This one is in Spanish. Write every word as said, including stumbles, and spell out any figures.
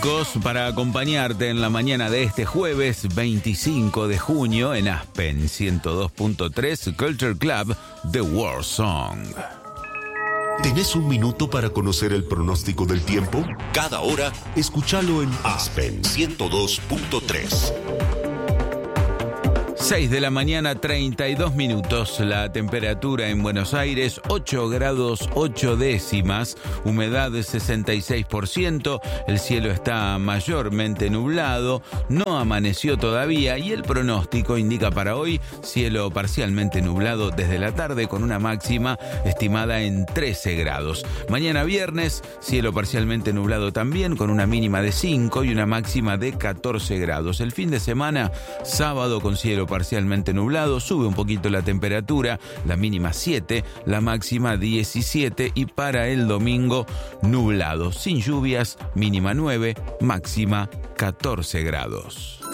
Para acompañarte en la mañana de este jueves veinticinco de junio en Aspen ciento dos punto tres Culture Club, The War Song. ¿Tenés un minuto para conocer el pronóstico del tiempo? Cada hora, escúchalo en Aspen ciento dos punto tres. seis de la mañana, treinta y dos minutos. La temperatura en Buenos Aires, ocho grados ocho décimas. Humedad sesenta y seis por ciento. El cielo está mayormente nublado. No amaneció todavía y el pronóstico indica para hoy cielo parcialmente nublado desde la tarde con una máxima estimada en trece grados. Mañana viernes, cielo parcialmente nublado también con una mínima de cinco y una máxima de catorce grados. El fin de semana, sábado con cielo parcialmente nublado, sube un poquito la temperatura, la mínima siete, la máxima diecisiete y para el domingo nublado, sin lluvias, mínima nueve, máxima catorce grados.